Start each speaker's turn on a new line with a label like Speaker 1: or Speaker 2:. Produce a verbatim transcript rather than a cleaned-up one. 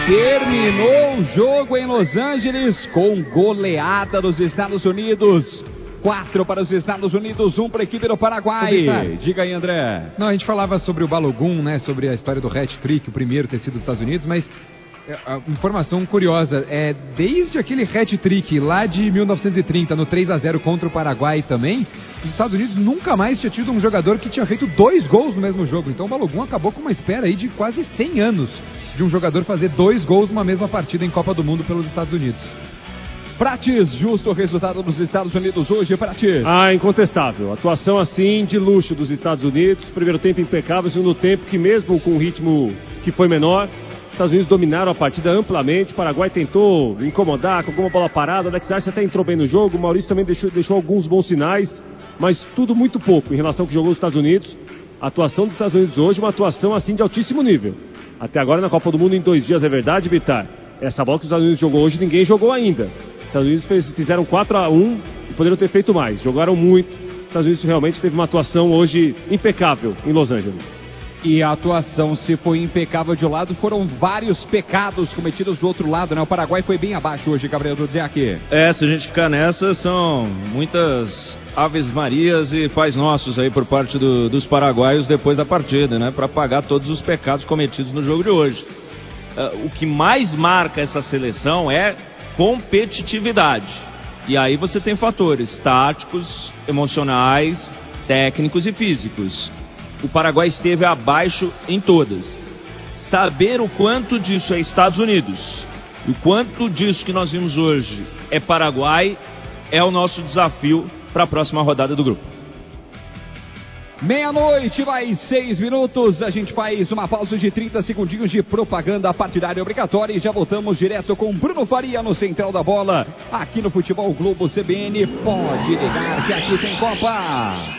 Speaker 1: Terminou o jogo em Los Angeles com goleada dos Estados Unidos. Quatro para os Estados Unidos, um para a equipe do Paraguai. Diga aí, André.
Speaker 2: Não, a gente falava sobre o Balogun, né? Sobre a história do hat-trick, o primeiro ter sido dos Estados Unidos, mas a informação curiosa é desde aquele hat-trick lá de mil novecentos e trinta no três a zero contra o Paraguai também, os Estados Unidos nunca mais tinha tido um jogador que tinha feito dois gols no mesmo jogo. Então o Balogun acabou com uma espera aí de quase cem anos de um jogador fazer dois gols numa mesma partida em Copa do Mundo pelos Estados Unidos.
Speaker 1: Prates, justo o resultado dos Estados Unidos hoje, Prates.
Speaker 3: Ah, incontestável. Atuação assim de luxo dos Estados Unidos. Primeiro tempo impecável, segundo tempo que mesmo com um ritmo que foi menor, os Estados Unidos dominaram a partida amplamente. O Paraguai tentou incomodar com alguma bola parada. O Alex Garcia até entrou bem no jogo. O Maurício também deixou, deixou alguns bons sinais, mas tudo muito pouco em relação ao que jogou os Estados Unidos. A atuação dos Estados Unidos hoje, uma atuação assim de altíssimo nível. Até agora na Copa do Mundo em dois dias, é verdade, Bitar? Essa bola que os Estados Unidos jogou hoje, ninguém jogou ainda. Os Estados Unidos fez, fizeram quatro a um e poderiam ter feito mais. Jogaram muito. Os Estados Unidos realmente teve uma atuação hoje impecável em Los Angeles.
Speaker 1: E a atuação, se foi impecável de um lado, foram vários pecados cometidos do outro lado, né? O Paraguai foi bem abaixo hoje, Gabriel Dudziak.
Speaker 4: É, se a gente ficar nessa, são muitas aves marias e pais nossos aí por parte do, dos paraguaios depois da partida, né? Para pagar todos os pecados cometidos no jogo de hoje. Uh, o que mais marca essa seleção é competitividade. E aí você tem fatores táticos, emocionais, técnicos e físicos. O Paraguai esteve abaixo em todas. Saber o quanto disso é Estados Unidos e o quanto disso que nós vimos hoje é Paraguai é o nosso desafio para a próxima rodada do grupo.
Speaker 1: Meia-noite, mais seis minutos, a gente faz uma pausa de trinta segundinhos de propaganda partidária obrigatória e já voltamos direto com Bruno Faria no Central da Bola, aqui no Futebol Globo C B N. Pode ligar que aqui tem Copa.